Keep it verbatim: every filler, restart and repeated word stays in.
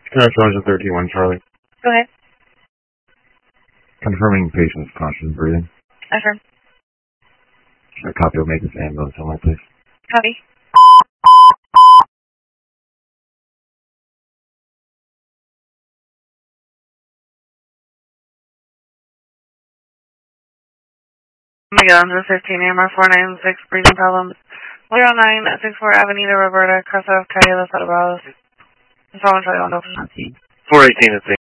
Connection thirteen one, Charlie. Go ahead. Confirming patient's conscious breathing. Affirm. A copy will make this ambulance on my place. Copy. I'm gonna get on to the fifteen A M R four nine six breathing problems. zero nine six four Avenida Roberta, Casa of Calle Los Alvarez. It's all in Charlie Hondo. four eighteen at the